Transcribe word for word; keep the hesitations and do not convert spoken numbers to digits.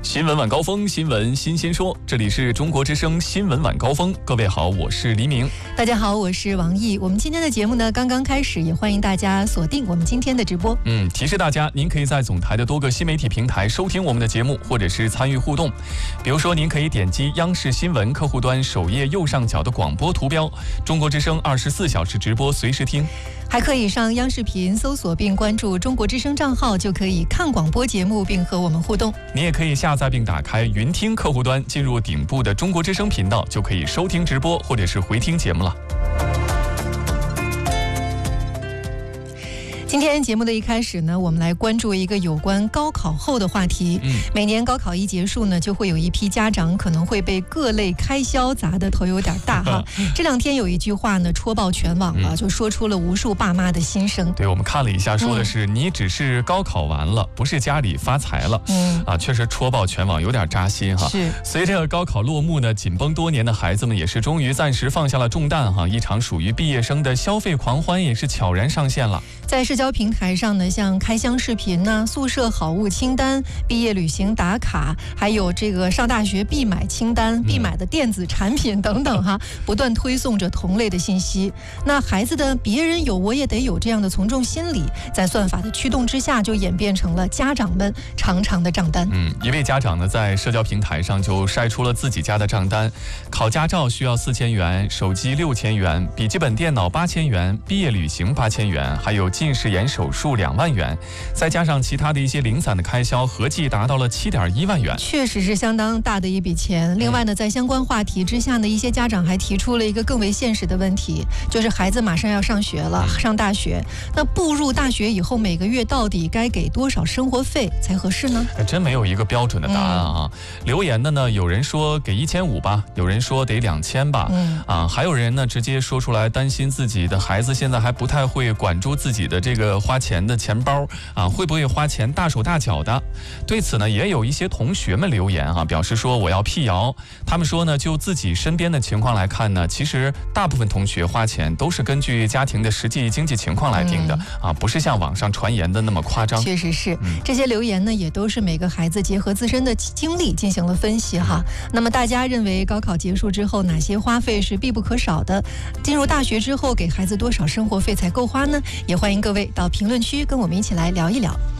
新闻晚高峰，新闻新鲜说，这里是中国之声新闻晚高峰。各位好，我是黎明。 大家好，我是王毅。我们今天的节目呢刚刚开始，也欢迎大家锁定我们今天的直播。 嗯，提示大家，您可以在总台的多个新媒体平台收听我们的节目，或者是参与互动。比如说，您可以点击央视新闻客户端首页右上角的广播图标，中国之声二十四小时直播，随时听。 还可以上央视频搜索并关注中国之声账号，就可以看广播节目并和我们互动。 你也可以下载并打开云听客户端，进入顶部的中国之声频道，就可以收听直播或者是回听节目了。 今天节目的一开始呢，我们来关注一个有关高考后的话题。嗯，每年高考一结束呢，就会有一批家长可能会被各类开销砸得头有点大哈。这两天有一句话呢戳爆全网了，嗯、就说出了无数爸妈的心声。 对，我们看了一下，说的是、嗯、你只是高考完了，不是家里发财了。嗯啊，确实戳爆全网，有点扎心哈。 是。 随着高考落幕呢，紧绷多年的孩子们也是终于暂时放下了重担哈，一场属于毕业生的消费狂欢也是悄然上线了。 在社交平台上呢，像开箱视频呢、宿舍好物清单、毕业旅行打卡，还有这个上大学必买清单、必买的电子产品等等哈，不断推送着同类的信息。那孩子的别人有我也得有这样的从众心理，在算法的驱动之下，就演变成了家长们长长的账单。 嗯，一位家长呢在社交平台上就晒出了自己家的账单：考驾照需要四千元，手机六千元，笔记本电脑八千元，毕业旅行八千元，还有近视眼手术两万元，再加上其他的一些零散的开销，合计达到了七点一万元， 确实是相当大的一笔钱。另外呢，在相关话题之下呢，一些家长还提出了一个更为现实的问题，就是孩子马上要上学了，上大学，那步入大学以后，每个月到底该给多少生活费才合适呢？ 真没有一个标准的答案啊。嗯、留言的呢，有人说给一千五吧，有人说得两千吧，嗯、啊，还有人呢直接说出来，担心自己的孩子现在还不太会管住自己的这个花钱的钱包啊，会不会花钱大手大脚的？对此呢，也有一些同学们留言啊，表示说我要辟谣。他们说呢，就自己身边的情况来看呢，其实大部分同学花钱都是根据家庭的实际经济情况来定的、嗯、啊，不是像网上传言的那么夸张。 确实是，嗯、这些留言呢，也都是每个孩子结合自身的经历进行了分析哈。嗯、那么大家认为高考结束之后，哪些花费是必不可少的？进入大学之后，给孩子多少生活费才够花呢？也欢迎各位到评论区跟我们一起来聊一聊。